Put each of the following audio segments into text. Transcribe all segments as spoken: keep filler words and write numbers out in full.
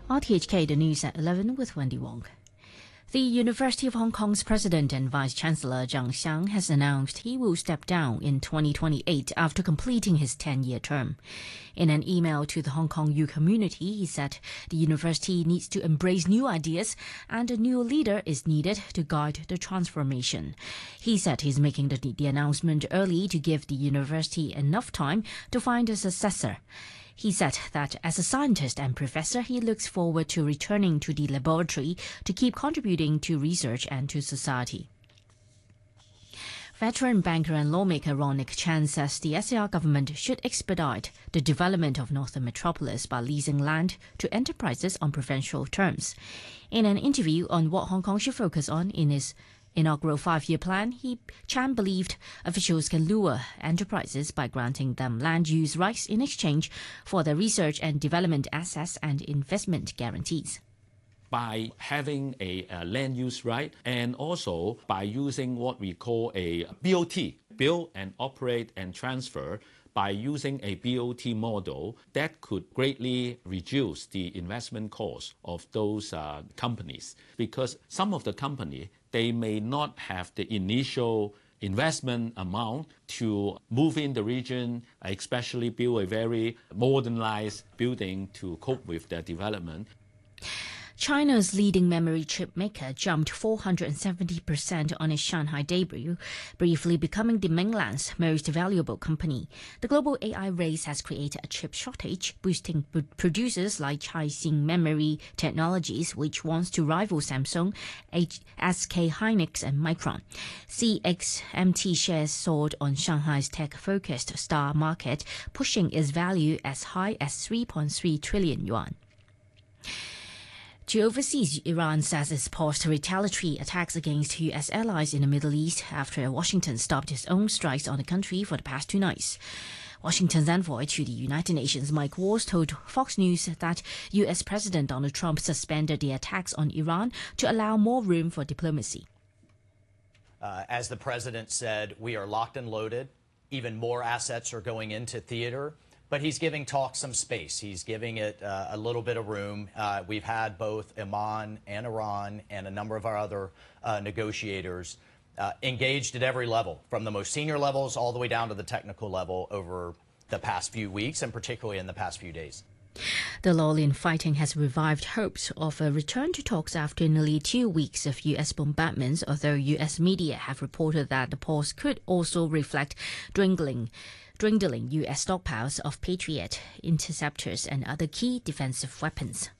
R T H K, the news at eleven with Wendy Wong. The University of Hong Kong's President and Vice-Chancellor Zhang Xiang has announced he will step down in twenty twenty-eight after completing his ten-year term. In an email to the Hong Kong U community, he said the university needs to embrace new ideas and a new leader is needed to guide the transformation. He said he's making the, the announcement early to give the university enough time to find a successor. He said that as a scientist and professor, he looks forward to returning to the laboratory to keep contributing to research and to society. Veteran banker and lawmaker Ron Nick Chan says the S A R government should expedite the development of Northern Metropolis by leasing land to enterprises on preferential terms. In an interview on what Hong Kong should focus on in his inaugural five-year plan, he, Chan believed officials can lure enterprises by granting them land use rights in exchange for their research and development assets and investment guarantees. By having a, a land use right and also by using what we call a B O T, build and operate and transfer, by using a B O T model that could greatly reduce the investment cost of those uh, companies, because some of the company, they may not have the initial investment amount to move in the region, especially build a very modernized building to cope with their development. China's leading memory chip maker jumped four hundred seventy percent on its Shanghai debut, briefly becoming the mainland's most valuable company. The global A I race has created a chip shortage, boosting producers like Caixin Memory Technologies, which wants to rival Samsung, S K Hynix and Micron. C X M T shares soared on Shanghai's tech-focused star market, pushing its value as high as three point three trillion yuan. To overseas, Iran says it's paused retaliatory attacks against U S allies in the Middle East after Washington stopped its own strikes on the country for the past two nights. Washington's envoy to the United Nations, Mike Waltz, told Fox News that U S President Donald Trump suspended the attacks on Iran to allow more room for diplomacy. Uh, as the president said, we are locked and loaded. Even more assets are going into theater. But he's giving talks some space. He's giving it uh, a little bit of room. Uh, we've had both Oman and Iran and a number of our other uh, negotiators uh, engaged at every level, from the most senior levels all the way down to the technical level over the past few weeks, and particularly in the past few days. The lull in fighting has revived hopes of a return to talks after nearly two weeks of U S bombardments, although U S media have reported that the pause could also reflect dwindling dwindling U S stockpiles of Patriot interceptors and other key defensive weapons.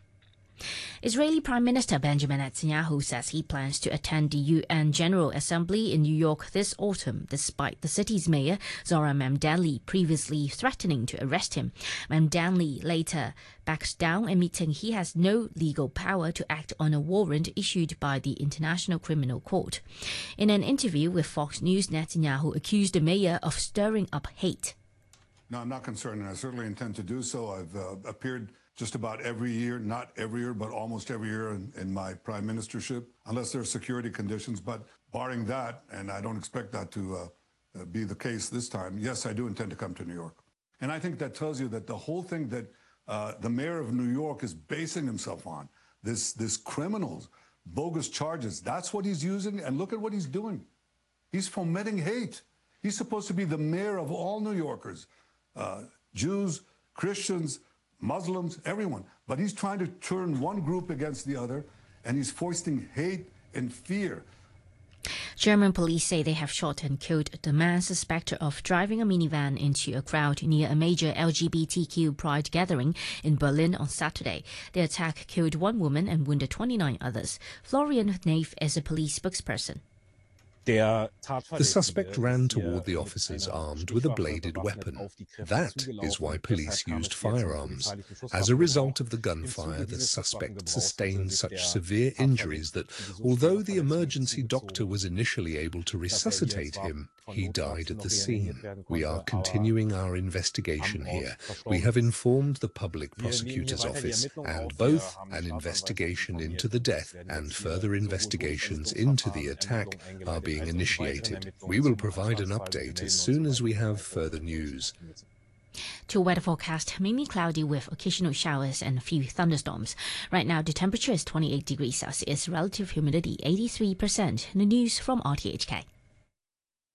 Israeli Prime Minister Benjamin Netanyahu says he plans to attend the U N General Assembly in New York this autumn, despite the city's mayor, Zohran Mamdani, previously threatening to arrest him. Mamdani later backed down, admitting he has no legal power to act on a warrant issued by the International Criminal Court. In an interview with Fox News, Netanyahu accused the mayor of stirring up hate. No, I'm not concerned, and I certainly intend to do so. I've uh, appeared just about every year, not every year, but almost every year in, in my prime ministership, unless there are security conditions. But barring that, and I don't expect that to uh, uh, be the case this time, yes, I do intend to come to New York. And I think that tells you that the whole thing that uh, the mayor of New York is basing himself on, this, this criminals, bogus charges, that's what he's using. And look at what he's doing. He's fomenting hate. He's supposed to be the mayor of all New Yorkers, uh, Jews, Christians, Muslims, everyone. But he's trying to turn one group against the other, and he's foisting hate and fear. German police say they have shot and killed the man suspected of driving a minivan into a crowd near a major L G B T Q pride gathering in Berlin on Saturday. The attack killed one woman and wounded twenty-nine others. Florian Neif is a police spokesperson. The suspect ran toward the officers armed with a bladed weapon. That is why police used firearms. As a result of the gunfire, the suspect sustained such severe injuries that, although the emergency doctor was initially able to resuscitate him, he died at the scene. We are continuing our investigation here. We have informed the public prosecutor's office, and both an investigation into the death and further investigations into the attack are being initiated. We will provide an update as soon as we have further news. To weather forecast, mainly cloudy with occasional showers and a few thunderstorms. Right now, the temperature is twenty-eight degrees Celsius, relative humidity eighty-three percent. The news from R T H K.